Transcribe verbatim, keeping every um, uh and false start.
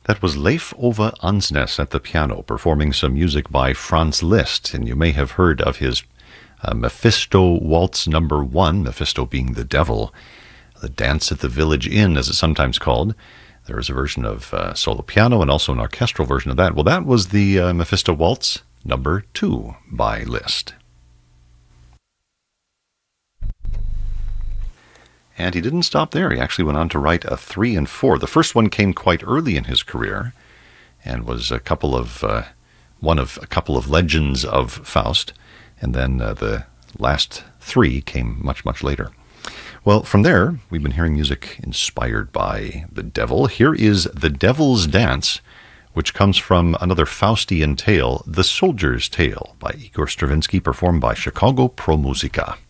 That was Leif Ove Ansnes at the piano, performing some music by Franz Liszt, and you may have heard of his uh, Mephisto Waltz Number One, Mephisto being the devil, the Dance at the Village Inn, as it's sometimes called. There is a version of uh, solo piano and also an orchestral version of that. Well, that was the uh, Mephisto Waltz Number Two by Liszt. And he didn't stop there. He actually went on to write a three and four. The first one came quite early in his career and was a couple of uh, one of a couple of legends of Faust. And then uh, the last three came much, much later. Well, from there, we've been hearing music inspired by the devil. Here is The Devil's Dance, which comes from another Faustian tale, The Soldier's Tale, by Igor Stravinsky, performed by Chicago Pro Musica.